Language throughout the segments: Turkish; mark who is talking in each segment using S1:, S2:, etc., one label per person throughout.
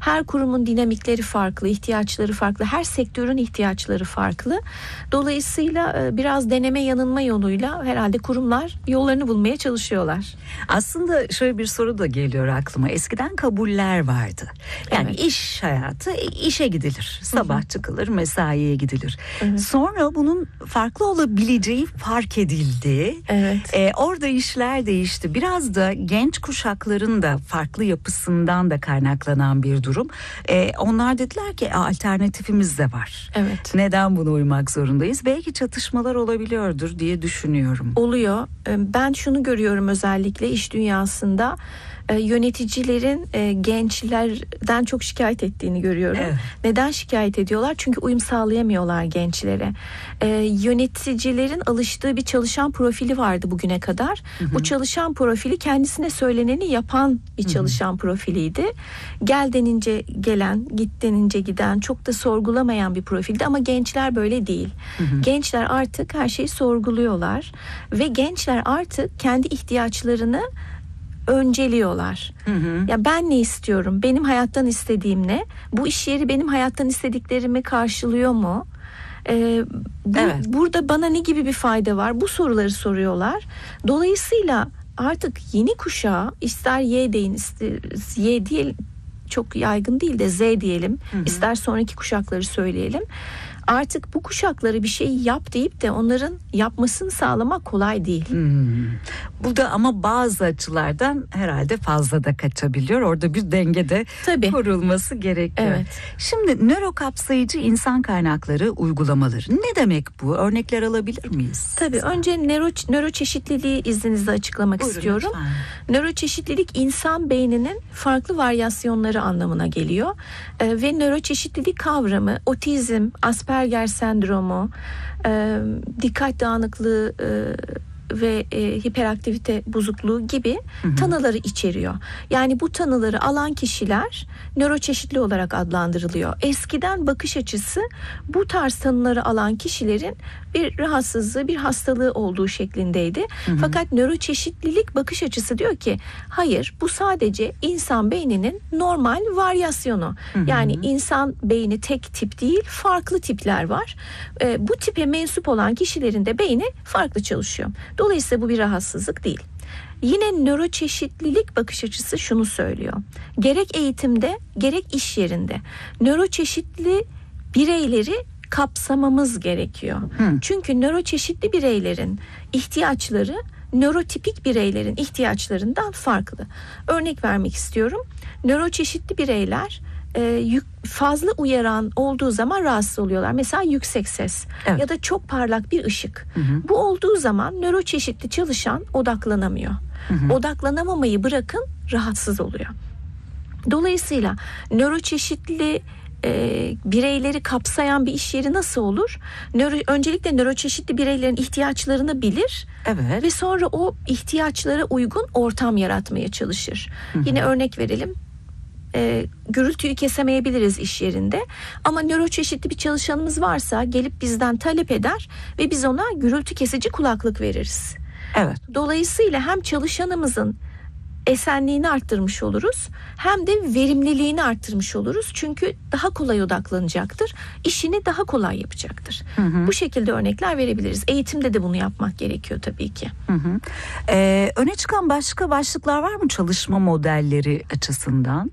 S1: Her kurumun dinamikleri farklı, ihtiyaçları farklı, her sektörün ihtiyaçları farklı. Dolayısıyla biraz deneme yanılma yoluyla herhalde kurumlar yollarını bulmaya çalışıyorlar.
S2: Aslında şöyle bir soru da geliyor aklıma. Eskiden kabuller vardı. Yani
S1: Evet.
S2: iş hayatı, işe gidilir. Sabah çıkılır, mesaiye gidilir.
S1: Evet.
S2: Sonra bunun farklı olabileceği fark edildi.
S1: Evet.
S2: Orada işler değişti. Biraz da genç kuşakların da farklı yapısından da kaynaklanan bir durum. Onlar dediler ki alternatifimiz de var.
S1: Evet.
S2: Neden buna uymak zorundayız? Belki çatışmalar olabiliyordur diye düşünüyorum.
S1: Oluyor. Ben şunu görüyorum özellikle iş dünyasında. Yöneticilerin gençlerden çok şikayet ettiğini görüyorum.
S2: Evet.
S1: Neden şikayet ediyorlar? Çünkü uyum sağlayamıyorlar gençlere. Yöneticilerin alıştığı bir çalışan profili vardı bugüne kadar. Bu çalışan profili kendisine söyleneni yapan bir çalışan profiliydi. Gel denince gelen, git denince giden, çok da sorgulamayan bir profildi ama gençler böyle değil. Gençler artık her şeyi sorguluyorlar ve gençler artık kendi ihtiyaçlarını önceliyorlar. Ya ben ne istiyorum? Benim hayattan istediğim ne? Bu iş yeri benim hayattan istediklerimi karşılıyor mu?
S2: Evet.
S1: Burada bana ne gibi bir fayda var? Bu soruları soruyorlar. Dolayısıyla artık yeni kuşağı, ister Y deyin, ister Y diyelim, çok yaygın değil de Z diyelim, ister sonraki kuşakları söyleyelim. Artık bu kuşaklara bir şey yap deyip de onların yapmasını sağlamak kolay değil.
S2: Bu da ama bazı açılardan herhalde fazla da kaçabiliyor. Orada bir denge de kurulması gerekiyor.
S1: Evet.
S2: Şimdi nöro kapsayıcı insan kaynakları uygulamaları ne demek bu? Örnekler alabilir miyiz?
S1: Tabii. Önce nöro çeşitliliği izninizle açıklamak
S2: Buyurun,
S1: istiyorum.
S2: lütfen.
S1: Nöro çeşitlilik insan beyninin farklı varyasyonları anlamına geliyor. Ve nöro çeşitlilik kavramı otizm, Asperger sendromu, dikkat dağınıklığı ve hiperaktivite bozukluğu gibi tanıları içeriyor. Yani bu tanıları alan kişiler nöroçeşitli olarak adlandırılıyor. Eskiden bakış açısı bu tarz tanıları alan kişilerin bir rahatsızlığı, bir hastalığı olduğu şeklindeydi. Fakat nöroçeşitlilik bakış açısı diyor ki hayır, bu sadece insan beyninin normal varyasyonu. Yani insan beyni tek tip değil, farklı tipler var. Bu tipe mensup olan kişilerin de beyni farklı çalışıyor. Dolayısıyla bu bir rahatsızlık değil. Yine nöroçeşitlilik bakış açısı şunu söylüyor. Gerek eğitimde, gerek iş yerinde nöroçeşitli bireyleri kapsamamız gerekiyor. Çünkü nöroçeşitli bireylerin ihtiyaçları nörotipik bireylerin ihtiyaçlarından farklı. Örnek vermek istiyorum. Nöroçeşitli bireyler fazla uyaran olduğu zaman rahatsız oluyorlar. Mesela yüksek ses ya da çok parlak bir ışık. Bu olduğu zaman nöroçeşitli çalışan odaklanamıyor. Odaklanamamayı bırakın, rahatsız oluyor. Dolayısıyla nöroçeşitli bireyleri kapsayan bir iş yeri nasıl olur? Öncelikle nöroçeşitli bireylerin ihtiyaçlarını bilir ve sonra o ihtiyaçlara uygun ortam yaratmaya çalışır. Yine örnek verelim. Gürültüyü kesemeyebiliriz iş yerinde ama nöroçeşitli bir çalışanımız varsa gelip bizden talep eder ve biz ona gürültü kesici kulaklık veririz.
S2: Evet.
S1: Dolayısıyla hem çalışanımızın esenliğini arttırmış oluruz hem de verimliliğini arttırmış oluruz. Çünkü daha kolay odaklanacaktır. İşini daha kolay yapacaktır. Bu şekilde örnekler verebiliriz. Eğitimde de bunu yapmak gerekiyor tabii ki.
S2: Öne çıkan başka başlıklar var mı çalışma modelleri açısından?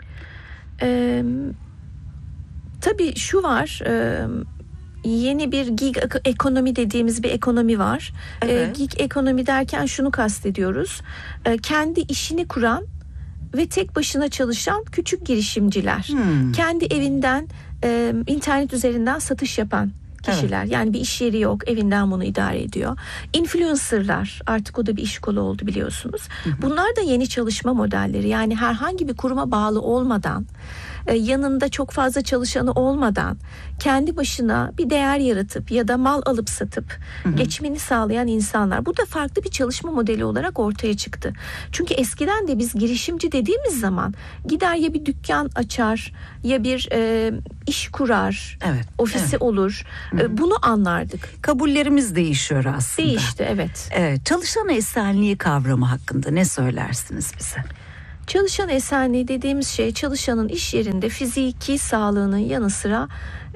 S1: Tabii şu var. Yeni bir gig ekonomi dediğimiz bir ekonomi var. Gig ekonomi derken şunu kastediyoruz. Kendi işini kuran ve tek başına çalışan küçük girişimciler. Kendi evinden internet üzerinden satış yapan kişiler. Yani bir iş yeri yok, evinden bunu idare ediyor. Influencerlar, artık o da bir iş kolu oldu biliyorsunuz. Bunlar da yeni çalışma modelleri. Yani herhangi bir kuruma bağlı olmadan, yanında çok fazla çalışanı olmadan kendi başına bir değer yaratıp ya da mal alıp satıp geçimini sağlayan insanlar. Bu da farklı bir çalışma modeli olarak ortaya çıktı. Çünkü eskiden de biz girişimci dediğimiz zaman gider ya bir dükkan açar ya bir iş kurar, ofisi olur. Bunu anlardık.
S2: Kabullerimiz değişiyor aslında.
S1: Değişti, evet.
S2: Çalışan esenliği kavramı hakkında ne söylersiniz bize?
S1: Çalışan esenliği dediğimiz şey çalışanın iş yerinde fiziki sağlığının yanı sıra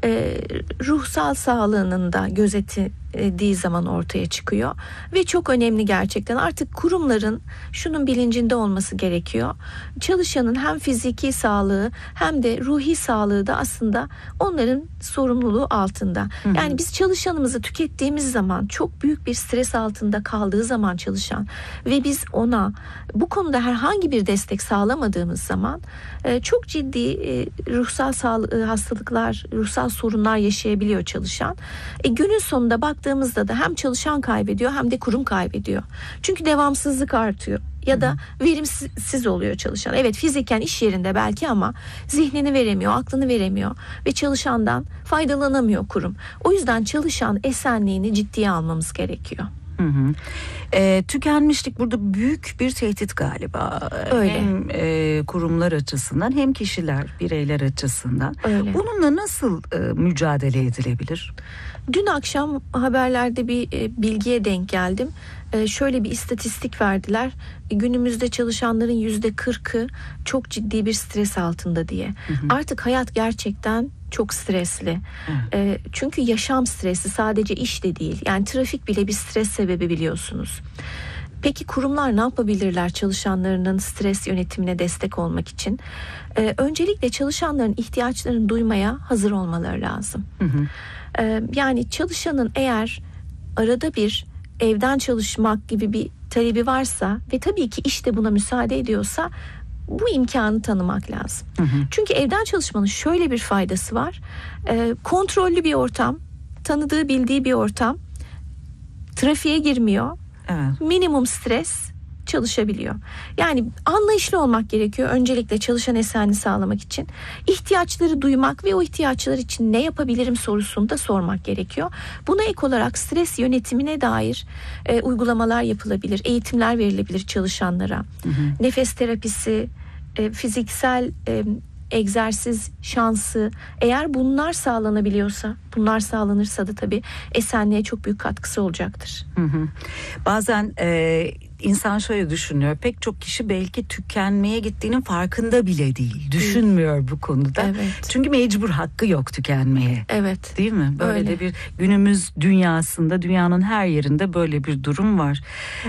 S1: ruhsal sağlığının da gözetildiği zaman ortaya çıkıyor ve çok önemli gerçekten. Artık kurumların şunun bilincinde olması gerekiyor. Çalışanın hem fiziki sağlığı hem de ruhi sağlığı da aslında onların sorumluluğu altında. Yani biz çalışanımızı tükettiğimiz zaman, çok büyük bir stres altında kaldığı zaman çalışan ve biz ona bu konuda herhangi bir destek sağlamadığımız zaman çok ciddi ruhsal hastalıklar, ruhsal sorunlar yaşayabiliyor çalışan. Günün sonunda baktığımızda da hem çalışan kaybediyor hem de kurum kaybediyor. Çünkü devamsızlık artıyor ya da verimsiz oluyor çalışan. Evet, fiziken iş yerinde belki ama zihnini veremiyor, aklını veremiyor ve çalışandan faydalanamıyor kurum. O yüzden çalışan esenliğini ciddiye almamız gerekiyor.
S2: Tükenmişlik burada büyük bir tehdit galiba.
S1: Öyle.
S2: Hem kurumlar açısından hem kişiler, bireyler açısından.
S1: Öyle.
S2: Bununla nasıl mücadele edilebilir?
S1: Dün akşam haberlerde bir bilgiye denk geldim. Şöyle bir istatistik verdiler. Günümüzde çalışanların %40'ı çok ciddi bir stres altında diye. Artık hayat gerçekten çok stresli. Çünkü yaşam stresi sadece iş de değil. Yani trafik bile bir stres sebebi, biliyorsunuz. Peki kurumlar ne yapabilirler çalışanlarının stres yönetimine destek olmak için? Öncelikle çalışanların ihtiyaçlarını duymaya hazır olmaları lazım. Yani çalışanın eğer arada bir evden çalışmak gibi bir talebi varsa ve tabii ki iş de buna müsaade ediyorsa bu imkanı tanımak lazım. Çünkü evden çalışmanın şöyle bir faydası var. Kontrollü bir ortam, tanıdığı bildiği bir ortam, trafiğe girmiyor.
S2: Evet.
S1: Minimum stres, çalışabiliyor. Yani anlayışlı olmak gerekiyor öncelikle çalışan esenliği sağlamak için. İhtiyaçları duymak ve o ihtiyaçlar için ne yapabilirim sorusunu da sormak gerekiyor. Buna ek olarak stres yönetimine dair uygulamalar yapılabilir, eğitimler verilebilir çalışanlara. Nefes terapisi, fiziksel egzersiz şansı, eğer bunlar sağlanabiliyorsa, bunlar sağlanırsa da tabii esenliğe çok büyük katkısı olacaktır.
S2: Bazen insan şöyle düşünüyor, pek çok kişi belki tükenmeye gittiğinin farkında bile değil, düşünmüyor bu konuda.
S1: Evet.
S2: Çünkü mecbur, hakkı yok tükenmeye.
S1: Evet.
S2: Değil mi? Böyle
S1: Öyle.
S2: bir günümüz dünyasında, dünyanın her yerinde böyle bir durum var.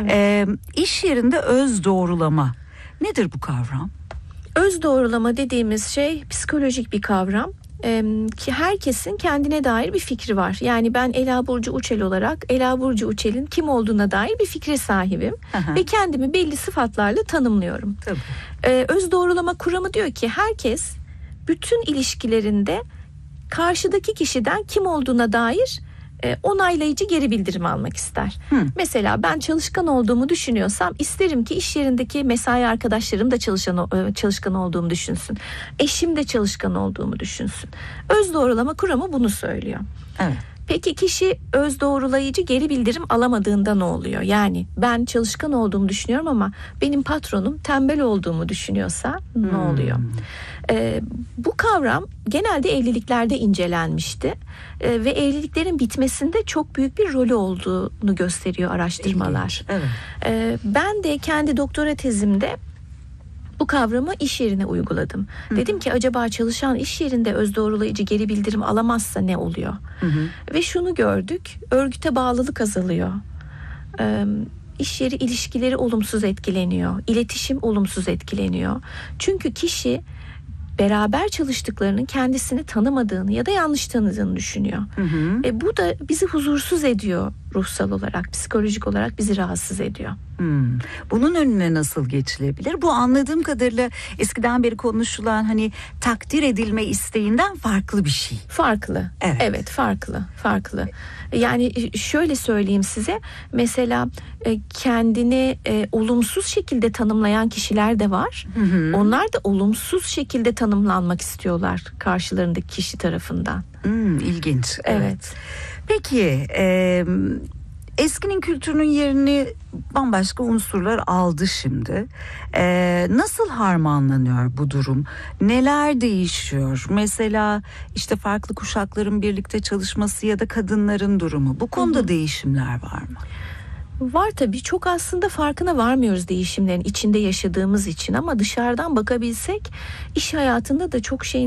S2: İş yerinde öz doğrulama nedir bu kavram?
S1: Öz doğrulama dediğimiz şey psikolojik bir kavram. Ki herkesin kendine dair bir fikri var. Yani ben Ela Burcu Uçel olarak Ela Burcu Uçel'in kim olduğuna dair bir fikre sahibim. Ve kendimi belli sıfatlarla tanımlıyorum. Öz doğrulama kuramı diyor ki herkes bütün ilişkilerinde karşıdaki kişiden kim olduğuna dair onaylayıcı geri bildirim almak ister. Mesela ben çalışkan olduğumu düşünüyorsam isterim ki iş yerindeki mesai arkadaşlarım da çalışkan olduğumu düşünsün. Eşim de çalışkan olduğumu düşünsün. Öz doğrulama kuramı bunu söylüyor.
S2: Evet.
S1: Peki kişi öz doğrulayıcı geri bildirim alamadığında ne oluyor? Yani ben çalışkan olduğumu düşünüyorum ama benim patronum tembel olduğumu düşünüyorsa ne oluyor? Bu kavram genelde evliliklerde incelenmişti ve evliliklerin bitmesinde çok büyük bir rolü olduğunu gösteriyor araştırmalar.
S2: Evet.
S1: Ben de kendi doktora tezimde bu kavramı iş yerine uyguladım. Dedim ki acaba çalışan iş yerinde öz doğrulayıcı geri bildirim alamazsa ne oluyor? Ve şunu gördük, örgüte bağlılık azalıyor. İş yeri ilişkileri olumsuz etkileniyor, iletişim olumsuz etkileniyor. Çünkü kişi beraber çalıştıklarının kendisini tanımadığını ya da yanlış tanıdığını düşünüyor. Bu da bizi huzursuz ediyor ruhsal olarak, psikolojik olarak bizi rahatsız ediyor.
S2: Bunun önüne nasıl geçilebilir? Bu anladığım kadarıyla eskiden beri konuşulan hani takdir edilme isteğinden farklı bir şey.
S1: Farklı.
S2: Evet.
S1: Evet, farklı. Yani şöyle söyleyeyim size. Mesela kendini olumsuz şekilde tanımlayan kişiler de var. Onlar da olumsuz şekilde tanımlanmak istiyorlar karşılarındaki kişi tarafından.
S2: İlginç.
S1: Evet.
S2: Peki eskinin kültürünün yerini bambaşka unsurlar aldı şimdi. Nasıl harmanlanıyor bu durum? Neler değişiyor? Mesela işte farklı kuşakların birlikte çalışması ya da kadınların durumu. Bu konuda değişimler var mı?
S1: Var tabii, çok aslında farkına varmıyoruz değişimlerin içinde yaşadığımız için, ama dışarıdan bakabilsek iş hayatında da çok şeyin